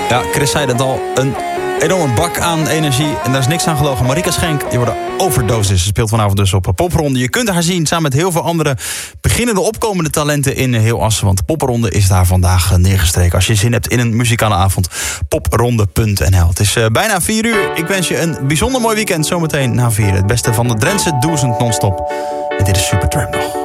Ja, Chris zei het al, een enorme bak aan energie. En daar is niks aan gelogen. Marika Schenk, die wordt overdosis. Ze speelt vanavond dus op Popronde. Je kunt haar zien samen met heel veel andere beginnende opkomende talenten in heel Assen. Want Popronde is daar vandaag neergestreken. Als je zin hebt in een muzikale avond, popronde.nl. Het is bijna 4 uur. Ik wens je een bijzonder mooi weekend. Zometeen na 4 het beste van de Drentse Doezend non-stop. En dit is Supertramp nog.